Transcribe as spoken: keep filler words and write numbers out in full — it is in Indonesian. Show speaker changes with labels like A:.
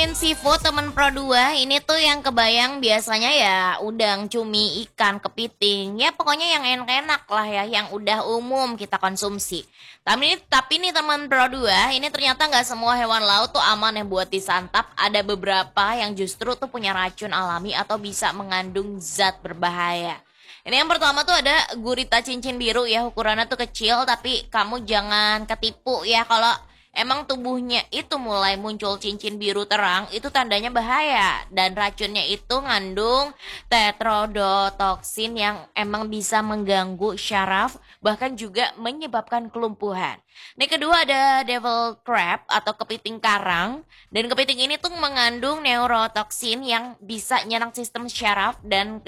A: ngomongin seafood temen Pro dua, ini tuh yang kebayang biasanya ya udang, cumi, ikan, kepiting. Ya pokoknya yang enak-enak lah ya, yang udah umum kita konsumsi. Tapi ini, tapi nih teman Pro dua, ini ternyata nggak semua hewan laut tuh aman yang buat disantap. Ada beberapa yang justru tuh punya racun alami atau bisa mengandung zat berbahaya. Ini yang pertama tuh ada gurita cincin biru ya, ukurannya tuh kecil tapi kamu jangan ketipu ya kalau emang tubuhnya itu mulai muncul cincin biru terang, itu tandanya bahaya. Dan racunnya itu ngandung tetrodotoksin yang emang bisa mengganggu syaraf, bahkan juga menyebabkan kelumpuhan. Ini kedua ada devil crab atau kepiting karang. Dan kepiting ini tuh mengandung neurotoksin yang bisa nyerang sistem syaraf dan